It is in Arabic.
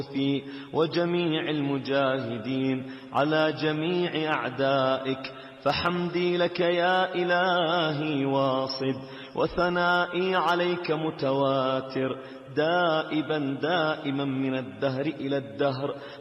وجميع المجاهدين على جميع أعدائك، فحمدي لك يا إلهي واصب، وثنائي عليك متواتر دائما من الدهر إلى الدهر،